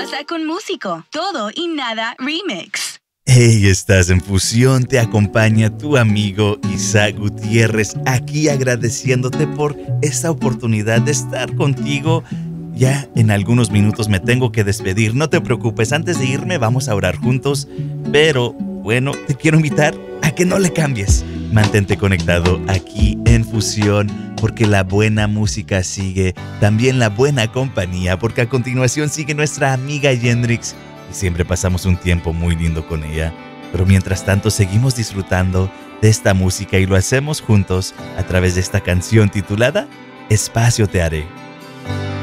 pasa con Músico? Todo y nada remix. Hey, estás en Fusión, te acompaña tu amigo Isaac Gutiérrez, aquí agradeciéndote por esta oportunidad de estar contigo. Ya en algunos minutos me tengo que despedir, no te preocupes, antes de irme vamos a orar juntos, pero bueno, te quiero invitar a que no le cambies. Mantente conectado aquí en Fusión, porque la buena música sigue, también la buena compañía, porque a continuación sigue nuestra amiga Yendrix y siempre pasamos un tiempo muy lindo con ella. Pero mientras tanto seguimos disfrutando de esta música y lo hacemos juntos a través de esta canción titulada Espacio Te Haré.